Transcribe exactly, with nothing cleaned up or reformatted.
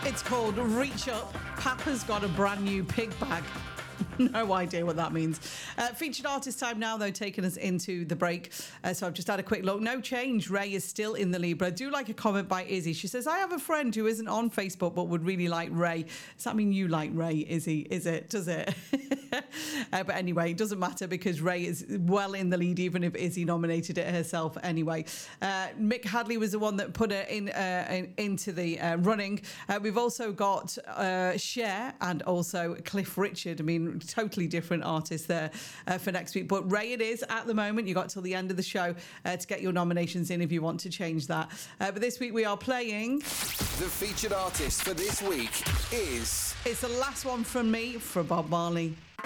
It's called Reach Up. Papa's got a brand new pig bag. No idea what that means. Uh, featured artist time now, though, taking us into the break. Uh, so I've just had a quick look. No change. Ray is still in the lead. But I do like a comment by Izzy. She says, I have a friend who isn't on Facebook but would really like Ray. Does that mean you like Ray, Izzy? Is it? Does it? uh, but anyway, it doesn't matter because Ray is well in the lead, even if Izzy nominated it herself anyway. Uh, Mick Hadley was the one that put her in, uh, in into the uh, running. Uh, we've also got uh, Cher and also Cliff Richard. I mean, totally different artists there uh, for next week. But Ray it is at the moment. You got till the end of the show uh, to get your nominations in if you want to change that. Uh, but this week we are playing... The featured artist for this week is... It's the last one from me for Bob Marley.